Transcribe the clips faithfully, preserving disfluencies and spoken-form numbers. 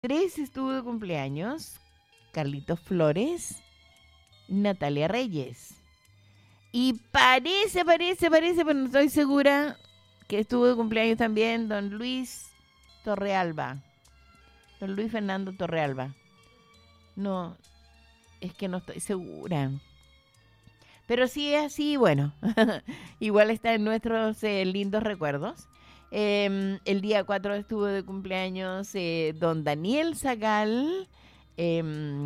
Tres estuvo de cumpleaños Carlitos Flores, Natalia Reyes. Y parece, parece, parece, pero no estoy segura, que estuvo de cumpleaños también don Luis Torrealba. Don Luis Fernando Torrealba. No, es que no estoy segura. Pero sí es así, bueno, igual está en nuestros eh, lindos recuerdos. Eh, el día cuatro estuvo de cumpleaños eh, don Daniel Zagal, eh,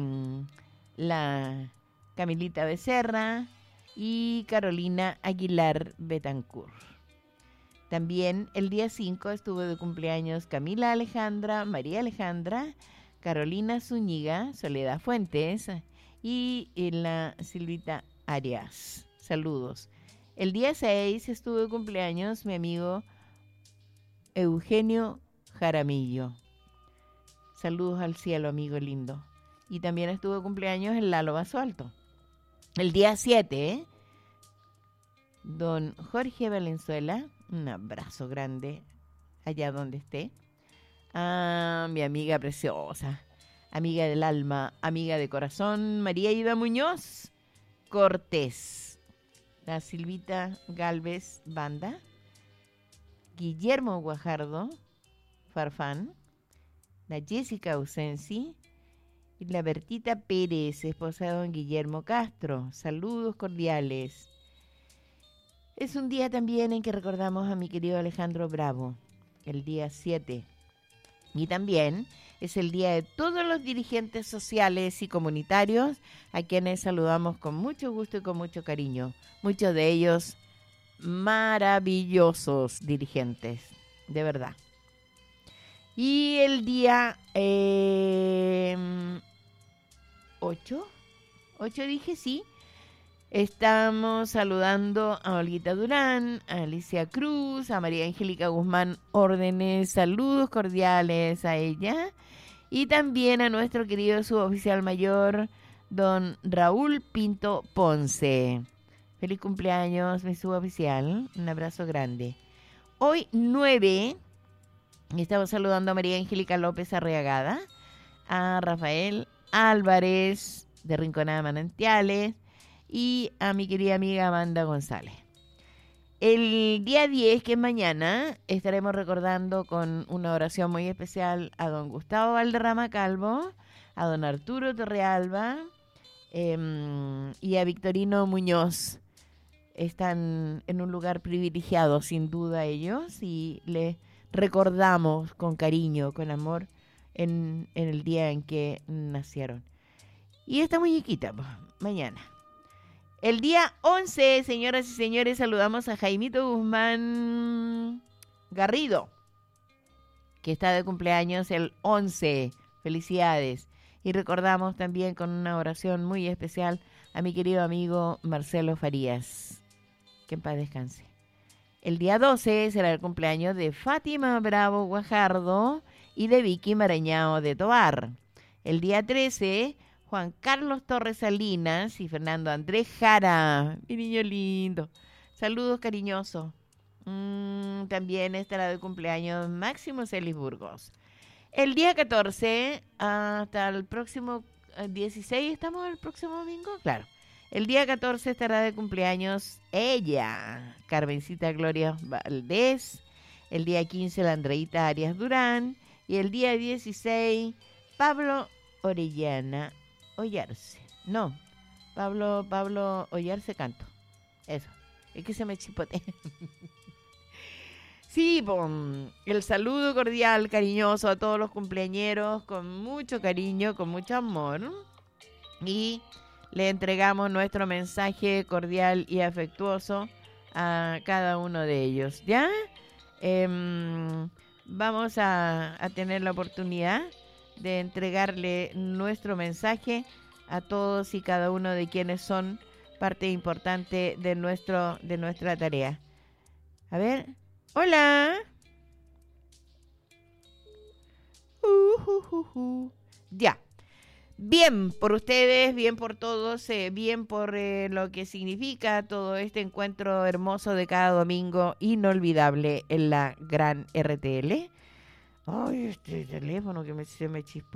la Camilita Becerra y Carolina Aguilar Betancourt. También el día cinco estuvo de cumpleaños Camila Alejandra, María Alejandra, Carolina Zúñiga, Soledad Fuentes y, y la Silvita Arias. Saludos. El día seis estuvo de cumpleaños mi amigo Eugenio Jaramillo. Saludos al cielo, amigo lindo. Y también estuvo de cumpleaños el Lalo Basualto. El día siete, ¿eh? Don Jorge Valenzuela, un abrazo grande allá donde esté. Ah, mi amiga preciosa, amiga del alma, amiga de corazón, María Ida Muñoz Cortés, la Silvita Galvez Banda, Guillermo Guajardo Farfán, la Jessica Ausensi y la Bertita Pérez, esposa de don Guillermo Castro. Saludos cordiales. Es un día también en que recordamos a mi querido Alejandro Bravo, el día siete. Y también es el día de todos los dirigentes sociales y comunitarios, a quienes saludamos con mucho gusto y con mucho cariño. Muchos de ellos maravillosos dirigentes, de verdad. Y el día eh, ocho, ocho dije sí, estamos saludando a Olguita Durán, a Alicia Cruz, a María Angélica Guzmán Órdenes, saludos cordiales a ella, y también a nuestro querido suboficial mayor, don Raúl Pinto Ponce. Feliz cumpleaños, mi suboficial, un abrazo grande. Hoy nueve, estamos saludando a María Angélica López Arriagada, a Rafael Álvarez de Rinconada Manantiales, y a mi querida amiga Amanda González. El día diez, que es mañana, estaremos recordando con una oración muy especial a don Gustavo Valderrama Calvo, a don Arturo Torrealba eh, y a Victorino Muñoz. Están en un lugar privilegiado, sin duda, ellos, y les recordamos con cariño, con amor, en, en el día en que nacieron. Y esta muñequita, pues, mañana. El día once, señoras y señores, saludamos a Jaimito Guzmán Garrido, que está de cumpleaños el once. Felicidades. Y recordamos también con una oración muy especial a mi querido amigo Marcelo Farías. Que en paz descanse. El día doce será el cumpleaños de Fátima Bravo Guajardo y de Vicky Marañao de Tobar. El día trece... Juan Carlos Torres Salinas y Fernando Andrés Jara, mi niño lindo. Saludos cariñosos. Mm, también estará de cumpleaños Máximo Celis Burgos. El día catorce hasta el próximo dieciséis, ¿estamos el próximo domingo? Claro. El día catorce estará de cumpleaños ella, Carmencita Gloria Valdés. El día quince, la Andreita Arias Durán. Y el día dieciséis, Pablo Orellana Ollarse. No, Pablo, Pablo Ollarse Canto. Eso, es que se me chipotea. Sí, bon, el saludo cordial, cariñoso a todos los cumpleañeros, con mucho cariño, con mucho amor. Y le entregamos nuestro mensaje cordial y afectuoso a cada uno de ellos. ¿Ya? Eh, vamos a, a tener la oportunidad de entregarle nuestro mensaje a todos y cada uno de quienes son parte importante de nuestro de nuestra tarea. A ver, hola. Uh, uh, uh, uh. Ya. Bien por ustedes, bien por todos, eh, bien por eh, lo que significa todo este encuentro hermoso de cada domingo, inolvidable en la gran R T L. Ay, este teléfono que me, se me chispó.